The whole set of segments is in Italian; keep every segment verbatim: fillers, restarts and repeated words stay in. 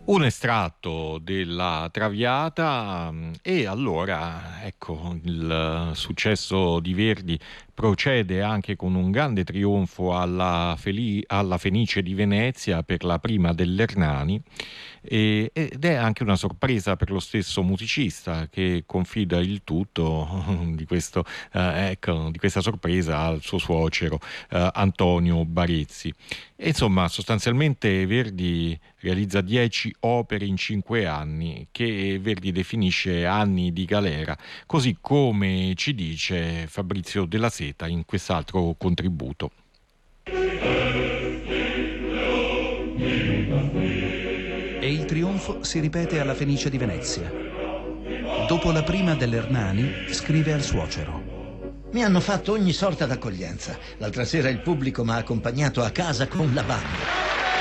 Un estratto della Traviata mh, e allora ecco il successo di Verdi procede anche con un grande trionfo alla, Feli- alla Fenice di Venezia per la prima dell'Ernani e- ed è anche una sorpresa per lo stesso musicista che confida il tutto di, questo, eh, ecco, di questa sorpresa al suo suocero eh, Antonio Barezzi. E insomma, sostanzialmente Verdi realizza dieci opere in cinque anni, che Verdi definisce anni di galera, così come ci dice Fabrizio Della Seta in quest'altro contributo. E il trionfo si ripete alla Fenice di Venezia. Dopo la prima dell'Ernani, scrive al suocero: Mi hanno fatto ogni sorta d'accoglienza. L'altra sera il pubblico mi ha accompagnato a casa con la banda.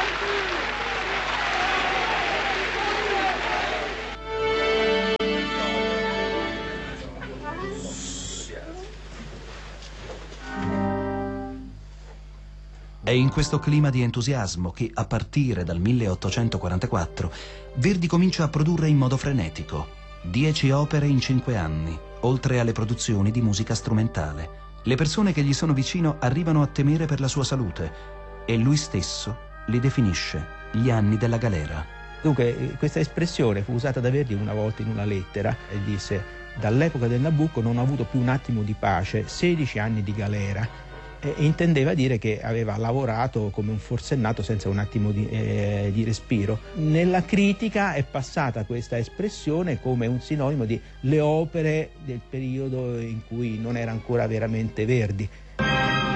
È in questo clima di entusiasmo che, a partire dal milleottocentoquarantaquattro, Verdi comincia a produrre in modo frenetico. Dieci opere in cinque anni, oltre alle produzioni di musica strumentale. Le persone che gli sono vicino arrivano a temere per la sua salute e lui stesso li definisce gli anni della galera. Dunque, questa espressione fu usata da Verdi una volta in una lettera e disse: dall'epoca del Nabucco non ho avuto più un attimo di pace, sedici anni di galera. E intendeva dire che aveva lavorato come un forsennato senza un attimo di, eh, di respiro. Nella critica è passata questa espressione come un sinonimo di le opere del periodo in cui non era ancora veramente Verdi.